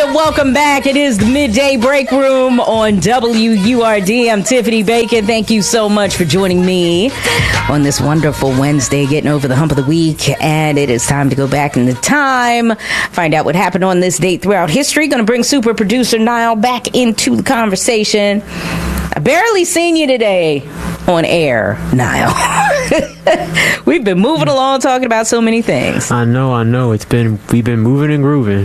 Welcome back. It is the Midday Break Room on WURD. I'm Tiffany Bacon. Thank you so much for joining me on this wonderful Wednesday, getting over the hump of the week. And it is time to go back in the time, find out what happened on this date throughout history. Going to bring super producer Niall back into the conversation. I barely seen you today on air, Niall. We've been moving along talking about so many things. I know. We've been moving and grooving.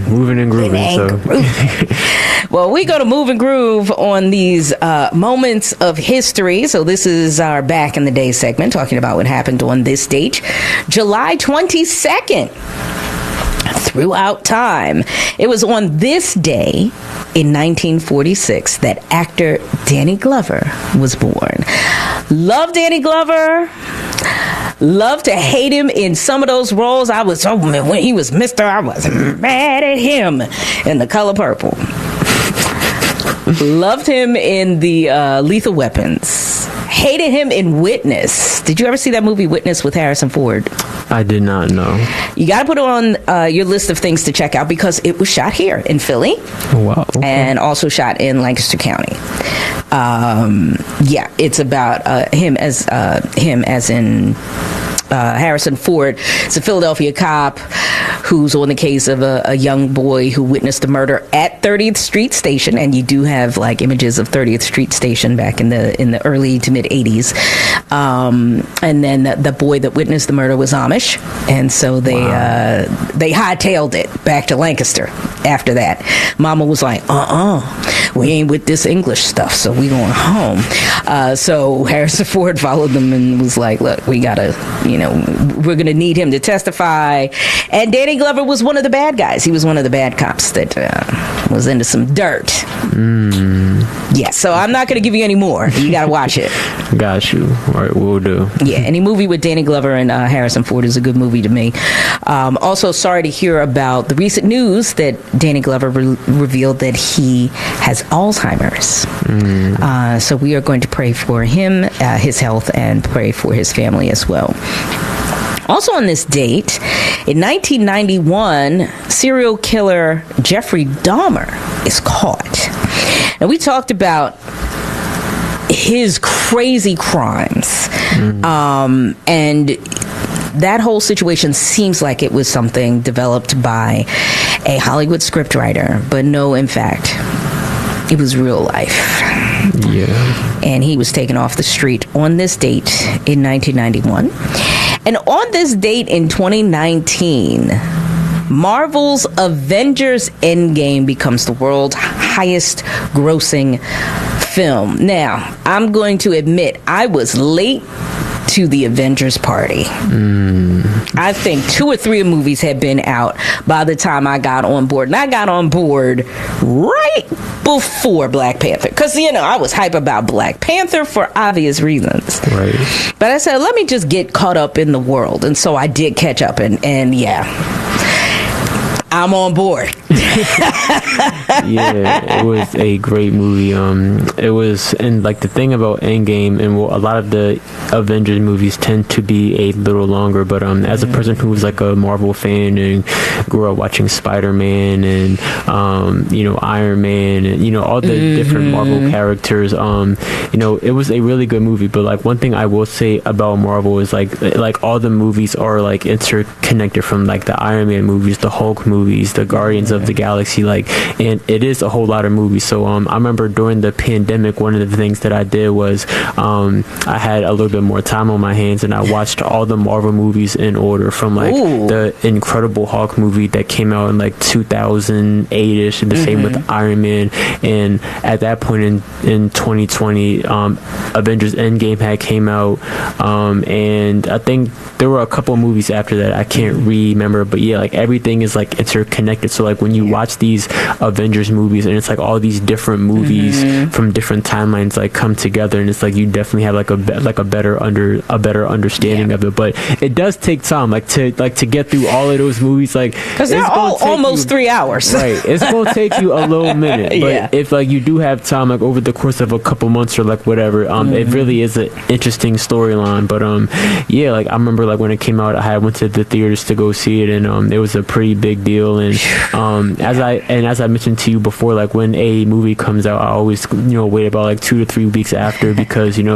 Well, we go to move and groove on these moments of history. So this is our Back in the Day segment, talking about what happened on this date, July 22nd. Throughout time. It was on this day in 1946 that actor Danny Glover was born. Love Danny Glover. Love to hate him in some of those roles. When he was Mr., I was mad at him in The Color Purple. Loved him in the Lethal Weapons. Hated him in Witness. Did you ever see that movie Witness with Harrison Ford? I did not know. You got to put it on your list of things to check out because it was shot here in Philly. Wow. Okay. And also shot in Lancaster County. It's about him as in Harrison Ford. It's a Philadelphia cop who's on the case of a young boy who witnessed the murder at 30th Street Station, and you do have like images of 30th Street Station back in the early to mid 80s. And then the boy that witnessed the murder was Amish, and so they hightailed it back to Lancaster. After that, Mama was like, we ain't with this English stuff, so we going home. So Harrison Ford followed them and was like, look, we gotta, we're gonna need him to testify. And Danny Glover was one of the bad guys. He was one of the bad cops that was into some dirt. Yeah, so I'm not gonna give you any more. You gotta watch it. Got you. All right, we'll do. Yeah, any movie with Danny Glover and Harrison Ford is a good movie to me. Also, sorry to hear about the recent news that Danny Glover revealed that he has Alzheimer's. So we are going to pray for him, his health, and pray for his family as well. Also on this date, in 1991, serial killer Jeffrey Dahmer is caught. Now, we talked about his crazy crimes, and that whole situation seems like it was something developed by a Hollywood scriptwriter, but no, in fact, it was real life. Yeah. And he was taken off the street on this date in 1991. And on this date in 2019, Marvel's Avengers Endgame becomes the world's highest grossing film. Now, I'm going to admit I was late to the Avengers party. I think 2 or 3 movies had been out by the time I got on board. And I got on board right before Black Panther. Because, I was hype about Black Panther for obvious reasons. Right. But I said, let me just get caught up in the world. And so I did catch up. And yeah, I'm on board. Yeah, it was a great movie. It was, and like the thing about Endgame, and a lot of the Avengers movies tend to be a little longer, but as a person who was like a Marvel fan and grew up watching Spider-Man and Iron Man and all the different Marvel characters, it was a really good movie. But like one thing I will say about Marvel is like all the movies are like interconnected, from like the Iron Man movies, the Hulk movies, the Guardians of the Galaxy, and it is a whole lot of movies. So I remember during the pandemic, one of the things that I did was I had a little bit more time on my hands, and I watched all the Marvel movies in order, from the Incredible Hulk movie that came out in 2008ish, and the same with Iron Man. And at that point in 2020, Avengers Endgame had came out, and I think there were a couple movies after that I can't remember, but yeah, everything is interconnected. So when you watch these Avengers movies, and it's all these different movies from different timelines come together, and it's you definitely have a better understanding of it. But it does take time to get through all of those movies, because they're all almost 3 hours, right? It's gonna take you a little minute, but if you do have time over the course of a couple months or whatever, it really is an interesting storyline. But I remember when it came out, I went to the theaters to go see it, and it was a pretty big deal. And as I mentioned to you before, like when a movie comes out, I always wait about like 2 to 3 weeks after because